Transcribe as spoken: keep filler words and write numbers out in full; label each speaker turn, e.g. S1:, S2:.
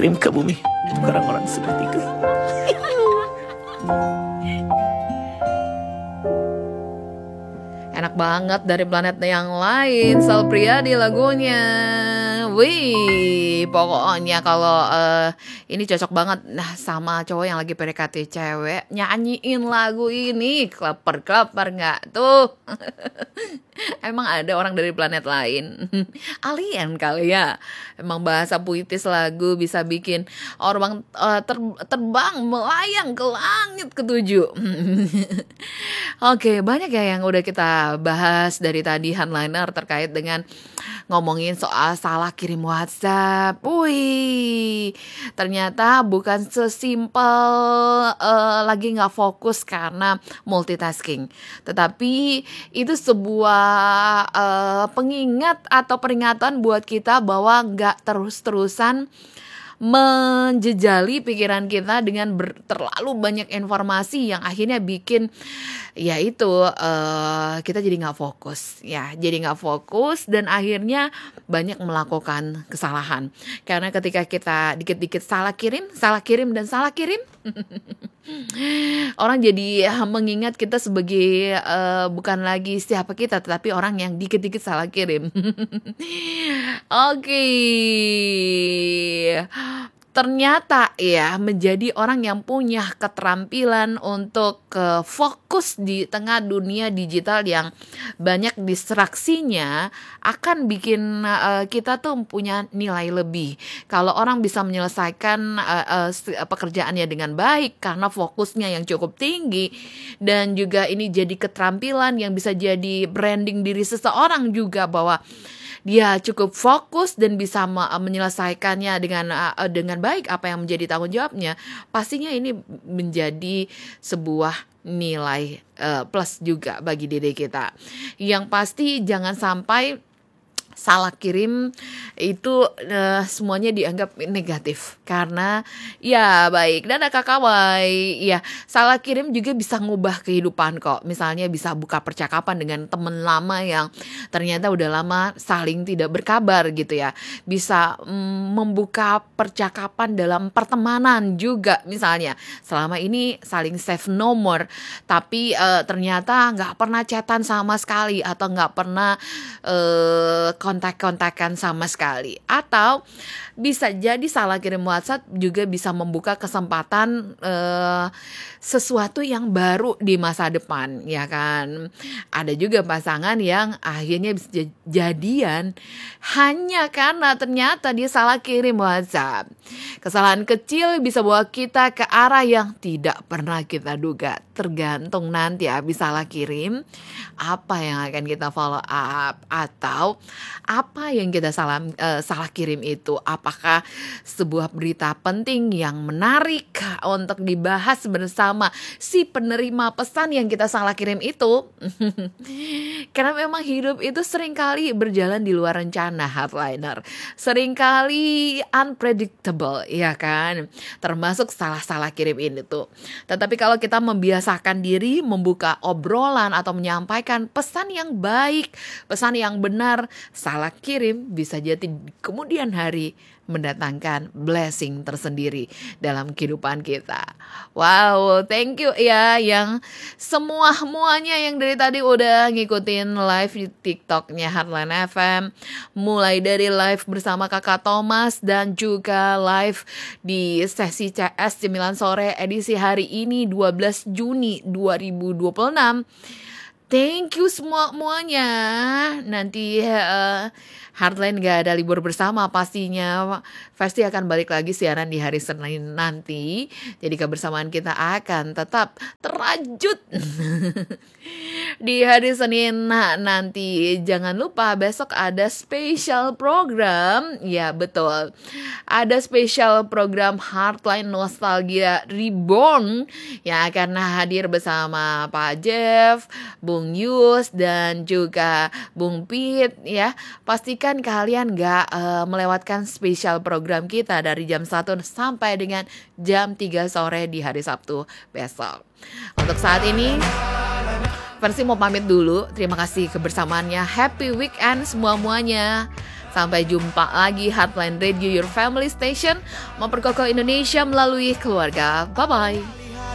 S1: kirim ke bumi untuk orang-orang seperti itu.
S2: Enak banget dari planet yang lain, Sal Priadi lagunya. Wih, pokoknya kalau uh, ini cocok banget nah sama cowok yang lagi P D K T cewek, nyanyiin lagu ini, klaper-klaper nggak tuh? Emang ada orang dari planet lain? Alien kali ya. Emang bahasa puitis lagu bisa bikin orang uh, ter- terbang melayang ke langit ketujuh. Oke, banyak ya yang udah kita bahas dari tadi Handliner terkait dengan ngomongin soal salah kirim WhatsApp. Wih, ternyata bukan sesimpel uh, lagi nggak fokus karena multitasking, tetapi itu sebuah uh, pengingat atau peringatan buat kita bahwa nggak terus-terusan menjejali pikiran kita dengan ber- terlalu banyak informasi yang akhirnya bikin ya itu uh, kita jadi nggak fokus ya jadi nggak fokus dan akhirnya banyak melakukan kesalahan karena ketika kita dikit-dikit salah kirim salah kirim dan salah kirim orang jadi mengingat kita sebagai uh, bukan lagi siapa kita tetapi orang yang dikit-dikit salah kirim. Oke. Okay. Ternyata ya menjadi orang yang punya keterampilan untuk uh, fokus di tengah dunia digital yang banyak distraksinya akan bikin uh, kita tuh punya nilai lebih. Kalau orang bisa menyelesaikan uh, uh, pekerjaannya dengan baik karena fokusnya yang cukup tinggi dan juga ini jadi keterampilan yang bisa jadi branding diri seseorang juga bahwa dia cukup fokus dan bisa menyelesaikannya dengan uh, dengan baik apa yang menjadi tanggung jawabnya, pastinya ini menjadi sebuah nilai uh, plus juga bagi diri kita. Yang pasti jangan sampai salah kirim itu uh, semuanya dianggap negatif karena ya baik dan ada kakawai ya salah kirim juga bisa ngubah kehidupan kok. Misalnya bisa buka percakapan dengan teman lama yang ternyata udah lama saling tidak berkabar gitu ya, bisa mm, membuka percakapan dalam pertemanan juga. Misalnya selama ini saling save nomor tapi uh, ternyata nggak pernah chatan sama sekali atau nggak pernah uh, kontak-kontakan sama sekali. Atau bisa jadi salah kirim WhatsApp juga bisa membuka kesempatan uh, sesuatu yang baru di masa depan, ya kan? Ada juga pasangan yang akhirnya bisa jadian hanya karena ternyata dia salah kirim WhatsApp. Kesalahan kecil bisa bawa kita ke arah yang tidak pernah kita duga. Tergantung nanti habis salah kirim apa yang akan kita follow up atau apa yang kita salah uh, salah kirim itu. Apakah sebuah berita penting yang menarik untuk dibahas bersama si penerima pesan yang kita salah kirim itu? Karena memang hidup itu seringkali berjalan di luar rencana, Hardliner. Seringkali unpredictable, ya kan? Termasuk salah-salah kirim ini tuh. Tetapi kalau kita membiasakan diri membuka obrolan atau menyampaikan pesan yang baik, pesan yang benar, salah kirim bisa jadi kemudian hari mendatangkan blessing tersendiri dalam kehidupan kita. Wow, thank you ya yang semua-muanya yang dari tadi udah ngikutin live di TikToknya Heartline F M. Mulai dari live bersama Kakak Thomas dan juga live di sesi C S sembilan sore edisi hari ini dua belas Juni dua ribu dua puluh enam. Thank you semua-muanya. Nanti uh, Heartline gak ada libur bersama pastinya. Pasti akan balik lagi siaran di hari Senin nanti. Jadi kebersamaan kita akan tetap terajut di hari Senin nanti. Jangan lupa besok ada special program. Ya betul, ada special program Heartline Nostalgia Reborn yang akan hadir bersama Pak Jeff, Bung Yus dan juga Bung Pit ya. Pastikan kalian gak uh, melewatkan spesial program kita dari jam satu sampai dengan jam tiga sore di hari Sabtu besok. Untuk saat ini Versi mau pamit dulu. Terima kasih kebersamaannya. Happy weekend semua-muanya. Sampai jumpa lagi, Heartline Radio, your family station, memperkokoh Indonesia melalui keluarga. Bye-bye.